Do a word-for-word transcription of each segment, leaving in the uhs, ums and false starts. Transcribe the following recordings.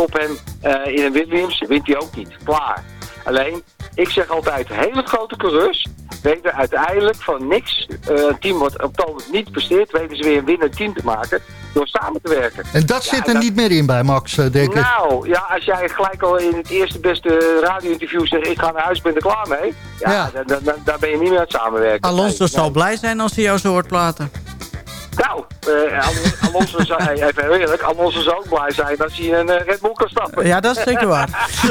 stop hem uh, in een Williams, wint hij ook niet. Klaar. Alleen, ik zeg altijd, hele grote coureurs weten uiteindelijk van niks. Uh, een team wat op het ogenblik niet presteert, weten ze weer een winnend team te maken door samen te werken. En dat ja, zit en er dat... niet meer in bij Max, denk nou, ik. Nou, ja, als jij gelijk al in het eerste beste radio-interview zegt, ik ga naar huis, ben er klaar mee. Ja, ja. Dan, dan, dan ben je niet meer aan het samenwerken. Alonso nee, zal nee. blij zijn als hij jou zo hoort praten. Nou, uh, Alonso zou, hey, even heel eerlijk, Alonso zou ook blij zijn als hij een uh, Red Bull kan stappen. Ja, dat is zeker waar.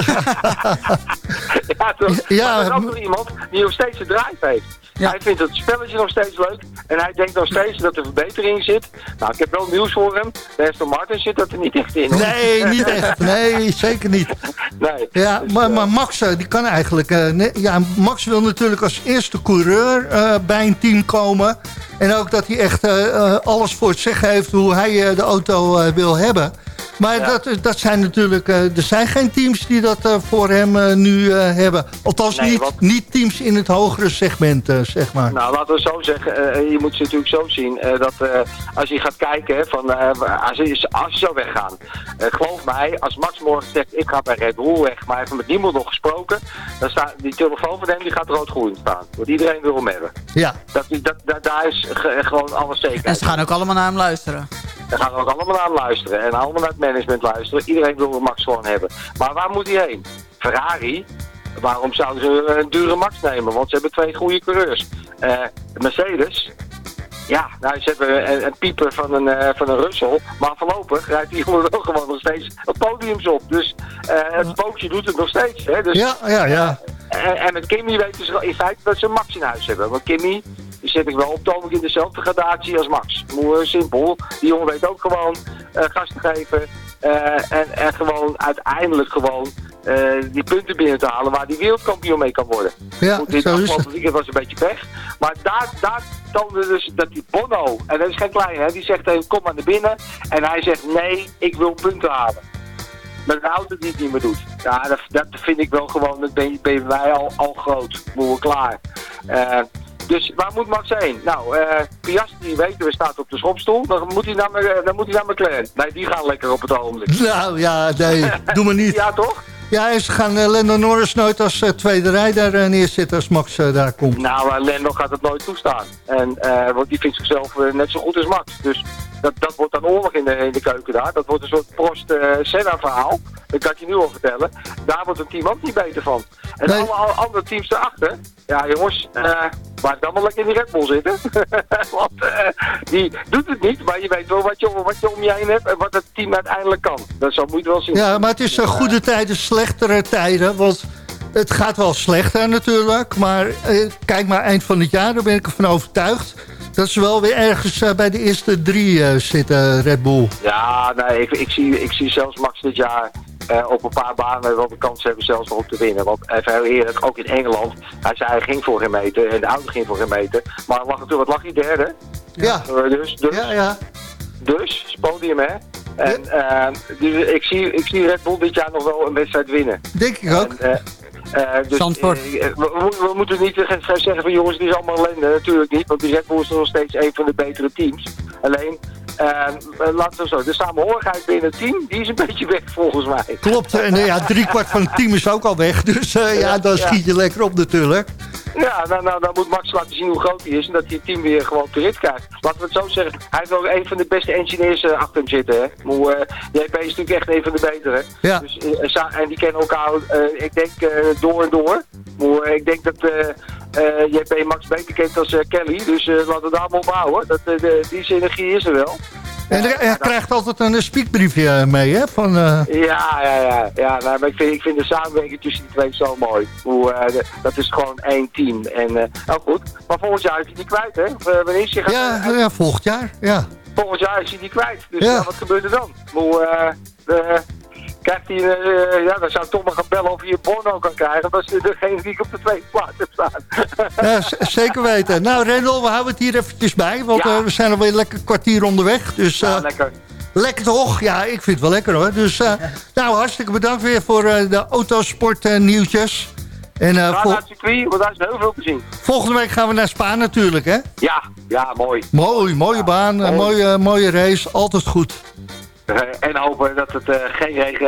ja, toch? Ja, maar er is ook nog iemand die nog steeds een drive heeft. Ja. Hij vindt het spelletje nog steeds leuk. En hij denkt nog steeds dat er verbetering zit. Nou, ik heb wel nieuws voor hem. De Aston Martin zit dat er niet echt in. Hoor. Nee, niet echt. Nee, zeker niet. Nee. Ja, dus, maar, uh, maar Max, die kan eigenlijk... Uh, ne- ja, Max wil natuurlijk als eerste coureur uh, bij een team komen. En ook dat hij echt uh, uh, alles voor het zeggen heeft hoe hij uh, de auto uh, wil hebben. Maar ja. dat, dat zijn natuurlijk... Uh, er zijn geen teams die dat uh, voor hem uh, nu uh, hebben. Althans nee, niet, wat... niet teams in het hogere segment, uh, zeg maar. Nou, laten we zo zeggen. Uh, je moet ze natuurlijk zo zien. Uh, dat uh, als je gaat kijken, van, uh, als, je, als je zou weggaan. Uh, geloof mij, als Max morgen zegt, ik ga bij Red Bull weg. Maar hij heeft met niemand nog gesproken. Dan staat die telefoon van hem, die gaat rood-groen staan. Want iedereen wil hem hebben. Ja. Dat, dat, dat, daar is ge, gewoon alles zeker. En ze gaan ook allemaal naar hem luisteren. Daar gaan we ook allemaal naar luisteren. En allemaal naar het management luisteren. Iedereen wil Max gewoon hebben. Maar waar moet hij heen? Ferrari? Waarom zouden ze een dure Max nemen? Want ze hebben twee goede coureurs. Uh, Mercedes? Ja, nou, ze hebben een, een pieper van een, uh, van een Russell. Maar voorlopig rijdt die jongen wel gewoon nog steeds op podiums op. Dus uh, het spookje doet het nog steeds. Hè? Dus, ja, ja, ja. En, en met Kimi weten ze in feite dat ze een Max in huis hebben. Want Kimi... Die zit ik wel op het ogenblik in dezelfde gradatie als Max. Moe, simpel. Die jongen weet ook gewoon uh, gas te geven. Uh, en, en gewoon uiteindelijk gewoon uh, die punten binnen te halen waar die wereldkampioen mee kan worden. Ja, Goed, dit afgelopen weekend was een beetje pech. Maar daar, daar toonde dus dat die Bono, en dat is geen kleine, hè, die zegt even kom maar naar binnen. En hij zegt nee, ik wil punten halen. Met een auto die het niet meer doet. Ja, dat, dat vind ik wel gewoon, dat ben, ben wij al, al groot. Moeten we klaar. Uh, Dus waar moet Max heen? Nou, uh, Piastri weten we staat op de schopstoel. Dan moet hij naar, uh, dan moet hij naar McLaren. Nee, die gaan lekker op het ogenblik. Nou ja, nee, doe maar niet. Ja, toch? Ja, en ze gaan uh, Lando Norris nooit als uh, tweede rijder uh, neerzetten als Max uh, daar komt. Nou, uh, Lando gaat het nooit toestaan. En, uh, want die vindt zichzelf uh, net zo goed als Max. Dus dat, dat wordt dan oorlog in de, in de keuken daar. Dat wordt een soort Prost-Senna uh, verhaal. Dat kan ik je nu al vertellen. Daar wordt het team ook niet beter van. En nee. alle, alle andere teams erachter. Ja jongens, uh, laat ik dan maar lekker in die Red Bull zitten. Want uh, die doet het niet, maar je weet wel wat je, wat je om je heen hebt en wat het team uiteindelijk kan. Dat zo moet je wel zien. Ja, maar het is uh, goede tijden, slechtere tijden, want het gaat wel slechter natuurlijk. Maar uh, kijk maar eind van het jaar, daar ben ik ervan overtuigd. Dat ze wel weer ergens uh, bij de eerste drie uh, zitten, Red Bull. Ja, nee, ik, ik, zie, ik zie zelfs Max dit jaar uh, op een paar banen wel de kans hebben zelfs nog om te winnen. Want even heel eerlijk, ook in Engeland, hij zei hij ging voor geen meter en de auto ging voor geen meter. Maar lag natuurlijk, wat lag hij derde? Ja. Uh, dus, dus, ja, ja. Dus, podium hè. En uh, dus ik, zie, ik zie Red Bull dit jaar nog wel een wedstrijd winnen. Denk ik ook. En, uh, Uh, dus, Zandvoort. Uh, we, we, we moeten niet gaan zeggen van jongens, die is allemaal ellende. Natuurlijk niet, want die Red Bull is nog steeds een van de betere teams. Alleen, uh, laten we zo, de samenhorigheid binnen het team, die is een beetje weg volgens mij. Klopt, en uh, ja, driekwart van het team is ook al weg. Dus uh, ja, dan schiet je lekker op natuurlijk. Ja, nou, nou, dan moet Max laten zien hoe groot hij is en dat hij het team weer gewoon op de rit krijgt. Laten we het zo zeggen, hij heeft wel een van de beste engineers uh, achter hem zitten. Hè. Maar, uh, J P is natuurlijk echt een van de betere. Ja. Dus, uh, en die kennen elkaar, uh, ik denk, uh, door en door. Maar uh, ik denk dat uh, uh, J P Max beter kent als uh, Kelly. Dus uh, laten we daar maar op houden. Dat, uh, de, die synergie is er wel. En hij ja, krijgt altijd een speakbriefje mee, hè? Van, uh... Ja, ja, ja. ja nou, maar ik, vind, ik vind de samenwerking tussen die twee zo mooi. Hoe, uh, de, dat is gewoon één team. En, uh, nou goed, maar volgend jaar is hij niet kwijt, hè? Of, uh, wanneer is hij gaat, ja, uh, ja, volgend jaar, ja. Volgend jaar is hij niet kwijt. Dus ja. Ja, wat gebeurt er dan? Hoe, uh, uh, krijgt hij, uh, ja, dan zou ik toch maar gaan bellen of hij een Bono kan krijgen. Dat is degene die ik op de tweede plaats heb staan. Ja, z- zeker weten. Nou, Rendel, we houden het hier eventjes bij, want ja. uh, we zijn alweer lekker een kwartier onderweg. Dus, uh, ja, lekker. Lekker toch? Ja, ik vind het wel lekker hoor. Dus, uh, nou, hartstikke bedankt weer voor uh, de autosport uh, nieuwtjes. En, uh, we gaan vol- naar het circuit, want daar is heel veel te zien. Volgende week gaan we naar Spa natuurlijk, hè? Ja, ja, mooi. Mooi, mooie ja, baan, mooi. mooie, mooie race, altijd goed. Uh, en hopen dat het uh, geen regen